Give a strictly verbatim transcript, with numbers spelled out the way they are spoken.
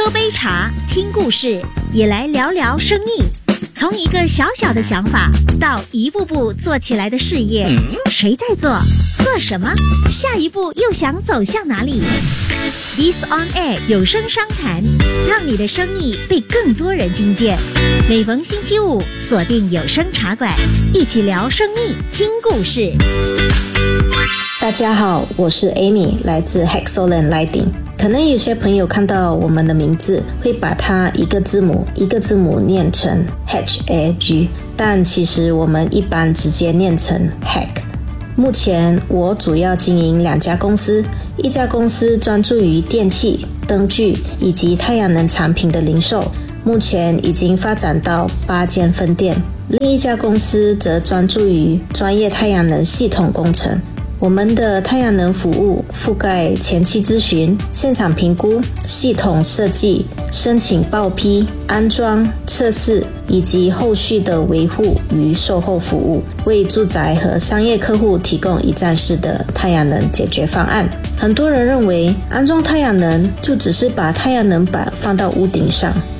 喝杯茶，听故事，也来聊聊生意。从一个小小的想法到一步步做起来的事业，谁在做？做什么？下一步又想走向哪里？ This on Air 有声商谈，让你的生意被更多人听见。每逢星期五锁定有声茶馆，一起聊生意，听故事。 大家好，我是 Amy， 来自 Hexoland Lighting。可能有些朋友看到我们的名字会把它一个字母一个字母念成 H A G， 但其实我们一般直接念成 Hack。目前我主要经营两家公司，一家公司专注于电器、灯具以及太阳能产品的零售，目前已经发展到八间分店。另一家公司则专注于专业太阳能系统工程。我们的太阳能服务覆盖前期咨询、现场评估、系统设计、申请报批、安装、测试以及后续的维护与售后服务，为住宅和商业客户提供一站式的太阳能解决方案。很多人认为安装太阳能就只是把太阳能板放到屋顶上，